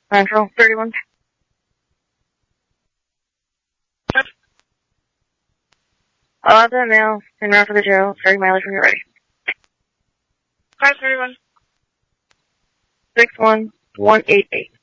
Control 31. I'll have that mail and route for the jail. 30 mileage when you're ready. 531. 61188.